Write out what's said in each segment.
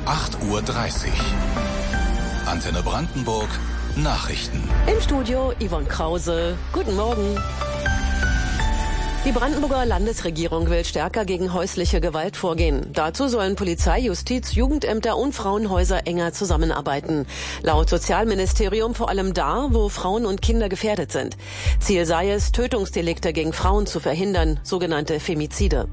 8:30 Uhr. Antenne Brandenburg Nachrichten. Im Studio Yvonne Krause. Guten Morgen. Die Brandenburger Landesregierung will stärker gegen häusliche Gewalt vorgehen. Dazu sollen Polizei, Justiz, Jugendämter und Frauenhäuser enger zusammenarbeiten. Laut Sozialministerium vor allem da, wo Frauen und Kinder gefährdet sind. Ziel sei es, Tötungsdelikte gegen Frauen zu verhindern, sogenannte Femizide.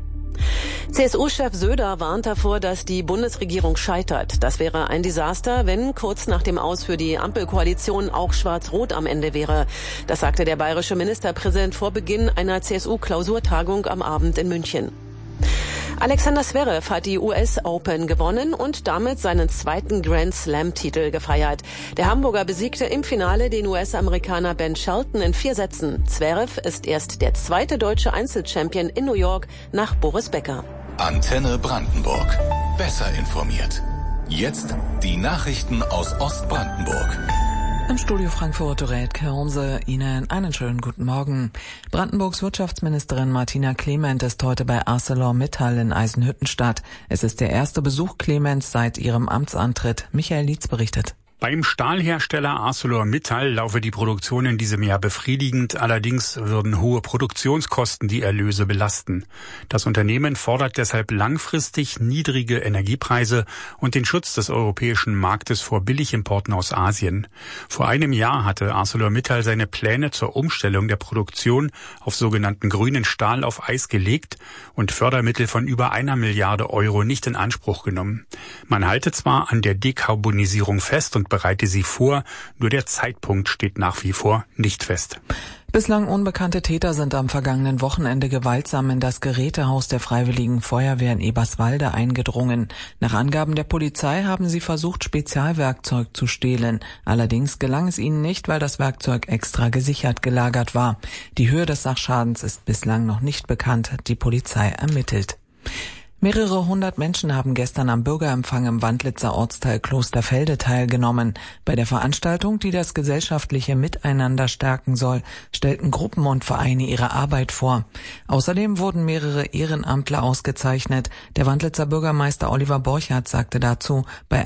CSU-Chef Söder warnt davor, dass die Bundesregierung scheitert. Das wäre ein Desaster, wenn kurz nach dem Aus für die Ampelkoalition auch Schwarz-Rot am Ende wäre. Das sagte der bayerische Ministerpräsident vor Beginn einer CSU-Klausurtagung am Abend in München. Alexander Zverev hat die US Open gewonnen und damit seinen zweiten Grand Slam-Titel gefeiert. Der Hamburger besiegte im Finale den US-Amerikaner Ben Shelton in 4 Sätzen. Zverev ist erst der zweite deutsche Einzelchampion in New York nach Boris Becker. Antenne Brandenburg. Besser informiert. Jetzt die Nachrichten aus Ostbrandenburg. Im Studio Frankfurt Dorette Homse, Ihnen einen schönen guten Morgen. Brandenburgs Wirtschaftsministerin Martina Clement ist heute bei ArcelorMittal in Eisenhüttenstadt. Es ist der erste Besuch Clements seit ihrem Amtsantritt. Michael Lietz berichtet. Beim Stahlhersteller ArcelorMittal laufe die Produktion in diesem Jahr befriedigend, allerdings würden hohe Produktionskosten die Erlöse belasten. Das Unternehmen fordert deshalb langfristig niedrige Energiepreise und den Schutz des europäischen Marktes vor Billigimporten aus Asien. Vor einem Jahr hatte ArcelorMittal seine Pläne zur Umstellung der Produktion auf sogenannten grünen Stahl auf Eis gelegt und Fördermittel von über 1 Milliarde Euro nicht in Anspruch genommen. Man halte zwar an der Dekarbonisierung fest und bereite sie vor, nur der Zeitpunkt steht nach wie vor nicht fest. Bislang unbekannte Täter sind am vergangenen Wochenende gewaltsam in das Gerätehaus der Freiwilligen Feuerwehr in Eberswalde eingedrungen. Nach Angaben der Polizei haben sie versucht, Spezialwerkzeug zu stehlen. Allerdings gelang es ihnen nicht, weil das Werkzeug extra gesichert gelagert war. Die Höhe des Sachschadens ist bislang noch nicht bekannt. Die Polizei ermittelt. Mehrere hundert Menschen haben gestern am Bürgerempfang im Wandlitzer Ortsteil Klosterfelde teilgenommen. Bei der Veranstaltung, die das gesellschaftliche Miteinander stärken soll, stellten Gruppen und Vereine ihre Arbeit vor. Außerdem wurden mehrere Ehrenamtler ausgezeichnet. Der Wandlitzer Bürgermeister Oliver Borchardt sagte dazu bei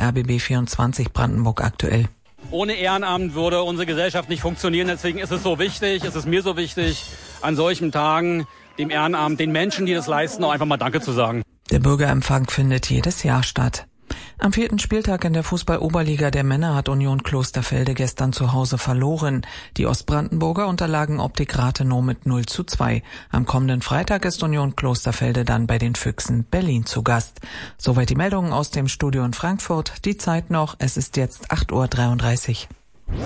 RBB24 Brandenburg aktuell. Ohne Ehrenamt würde unsere Gesellschaft nicht funktionieren. Deswegen ist es so wichtig, es ist mir so wichtig, an solchen Tagen dem Ehrenamt, den Menschen, die das leisten, auch einfach mal Danke zu sagen. Der Bürgerempfang findet jedes Jahr statt. Am 4. Spieltag in der Fußball-Oberliga der Männer hat Union Klosterfelde gestern zu Hause verloren. Die Ostbrandenburger unterlagen Optik Rathenow mit 0:2. Am kommenden Freitag ist Union Klosterfelde dann bei den Füchsen Berlin zu Gast. Soweit die Meldungen aus dem Studio in Frankfurt. Die Zeit noch, es ist jetzt 8:33 Uhr.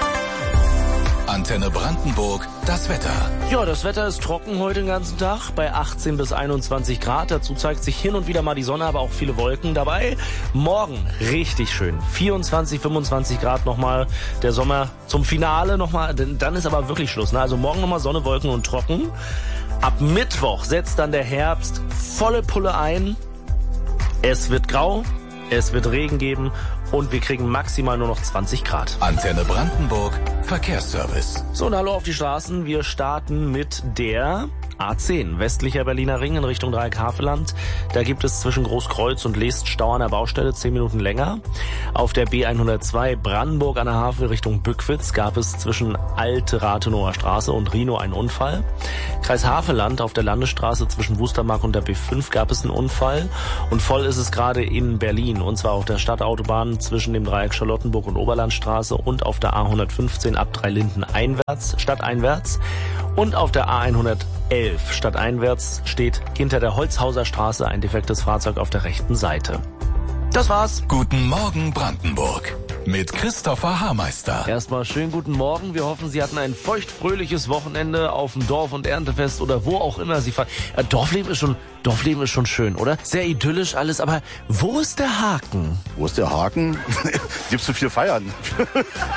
Antenne Brandenburg, das Wetter. Ja, das Wetter ist trocken heute den ganzen Tag bei 18 bis 21 Grad. Dazu zeigt sich hin und wieder mal die Sonne, aber auch viele Wolken dabei. Morgen richtig schön. 24, 25 Grad nochmal. Der Sommer zum Finale nochmal. Denn dann ist aber wirklich Schluss. Ne? Also morgen nochmal Sonne, Wolken und trocken. Ab Mittwoch setzt dann der Herbst volle Pulle ein. Es wird grau. Es wird Regen geben und wir kriegen maximal nur noch 20 Grad. Antenne Brandenburg, Verkehrsservice. So, und hallo auf die Straßen. Wir starten mit der A10, westlicher Berliner Ring in Richtung Dreieck-Havelland. Da gibt es zwischen Großkreuz und Leest Stau an der Baustelle, 10 Minuten länger. Auf der B102 Brandenburg an der Havel Richtung Bückwitz gab es zwischen Alte Rathenower Straße und Rhinow einen Unfall. Kreis Havelland auf der Landesstraße zwischen Wustermark und der B5 gab es einen Unfall. Und voll ist es gerade in Berlin, und zwar auf der Stadtautobahn zwischen dem Dreieck Charlottenburg und Oberlandstraße und auf der A115 ab Dreilinden stadteinwärts. Und auf der A111 stadteinwärts steht hinter der Holzhauser Straße ein defektes Fahrzeug auf der rechten Seite. Das war's. Guten Morgen Brandenburg mit Christopher Haarmeister. Erstmal schönen guten Morgen. Wir hoffen, Sie hatten ein feuchtfröhliches Wochenende auf dem Dorf- und Erntefest oder wo auch immer Sie fahren. Dorfleben ist schon schön, oder? Sehr idyllisch alles, aber wo ist der Haken? Wo ist der Haken? Gibst du viel feiern?